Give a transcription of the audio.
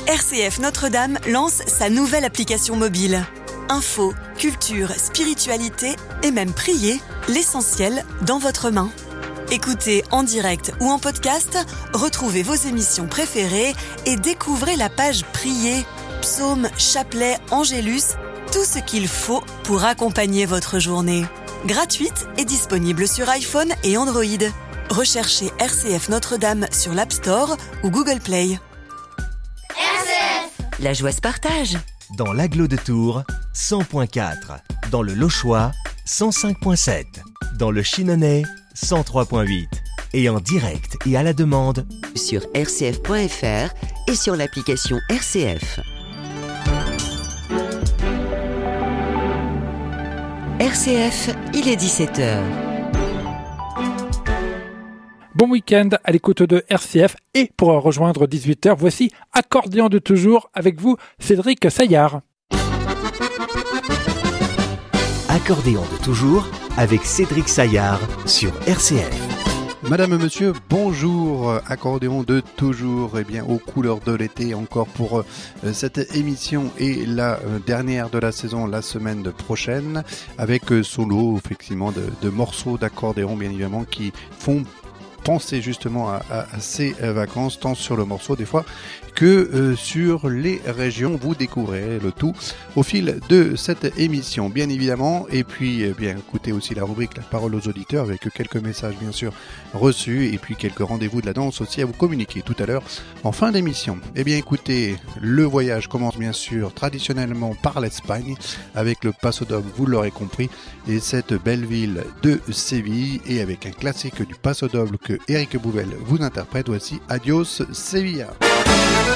RCF Notre-Dame lance sa nouvelle application mobile. Info, culture, spiritualité et même prier, l'essentiel dans votre main. Écoutez en direct ou en podcast, retrouvez vos émissions préférées et découvrez la page Prier, psaumes, chapelets, angélus, tout ce qu'il faut pour accompagner votre journée. Gratuite et disponible sur iPhone et Android. Recherchez RCF Notre-Dame sur l'App Store ou Google Play. RCF, la joie se partage. Dans l'Agglo de Tours, 100.4. Dans le Lochois, 105.7. Dans le Chinonais, 103.8. Et en direct et à la demande sur rcf.fr et sur l'application RCF. RCF, il est 17h. Bon week-end à l'écoute de RCF et pour rejoindre 18h, voici Accordéon de toujours avec vous, Cédric Saillard. Accordéon de toujours avec Cédric Saillard sur RCF. Madame, monsieur, bonjour, accordéon de toujours, aux couleurs de l'été encore pour cette émission et la dernière de la saison la semaine prochaine avec son lot effectivement de morceaux d'accordéon bien évidemment qui font penser justement à ces vacances, tant sur le morceau des fois que sur les régions. Vous découvrez le tout au fil de cette émission, bien évidemment. Et puis, écoutez aussi la rubrique La parole aux auditeurs avec quelques messages bien sûr reçus et puis quelques rendez-vous de la danse aussi à vous communiquer tout à l'heure en fin d'émission. Écoutez, le voyage commence bien sûr traditionnellement par l'Espagne avec le Paso Doble, vous l'aurez compris, et cette belle ville de Séville et avec un classique du Paso Doble que Eric Bouvel vous interprète. Voici Adios Sevilla.